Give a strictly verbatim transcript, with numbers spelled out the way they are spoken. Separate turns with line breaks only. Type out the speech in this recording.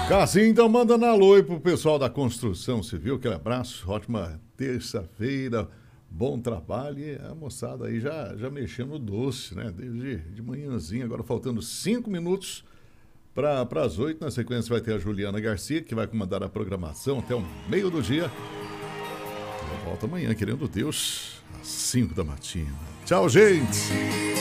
Cassim, então manda na alô aí pro pessoal da construção civil, aquele abraço, ótima terça-feira, bom trabalho. E a moçada aí já, já mexendo no doce, né? Desde de manhãzinha, agora faltando cinco minutos para as oito. Na sequência vai ter a Juliana Garcia, que vai comandar a programação até o meio do dia. Eu volto amanhã, querendo Deus, às cinco da matina. Tchau, gente!